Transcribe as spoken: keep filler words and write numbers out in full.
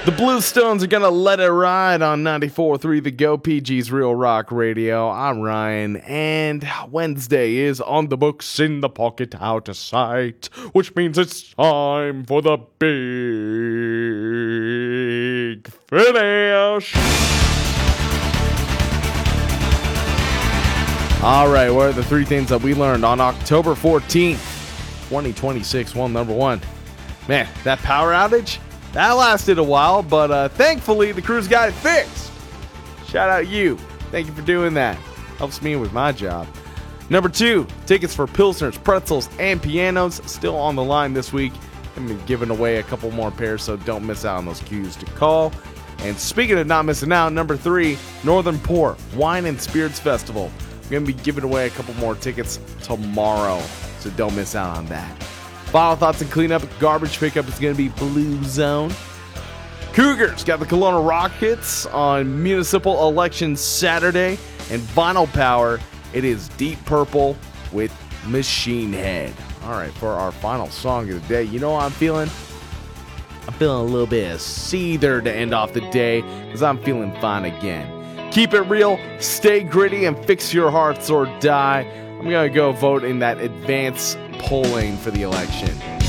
The Bluestones are gonna let it ride on ninety-four point three The Go, P G's Real Rock Radio. I'm Ryan, and Wednesday is on the books, in the pocket, out of sight, which means it's time for the big finish. All right, what are the three things that we learned on October fourteenth, twenty twenty-six? Well, number one, man, that power outage, that lasted a while, but uh, thankfully the crews got it fixed. Shout out you. Thank you for doing that. Helps me with my job. Number two, tickets for Pilsners, Pretzels, and Pianos still on the line this week. I'm going to be giving away a couple more pairs, so don't miss out on those cues to call. And speaking of not missing out, number three, Northern Port Wine and Spirits Festival. We're going to be giving away a couple more tickets tomorrow, so don't miss out on that. Final thoughts and cleanup, garbage pickup is going to be Blue Zone. Cougars got the Kelowna Rockets on Municipal Election Saturday. And Vinyl Power, it is Deep Purple with Machine Head. All right, for our final song of the day, you know how I'm feeling? I'm feeling a little bit of Seether to end off the day, because I'm feeling fine again. Keep it real, stay gritty, and fix your hearts or die. I'm going to go vote in that advance polling for the election.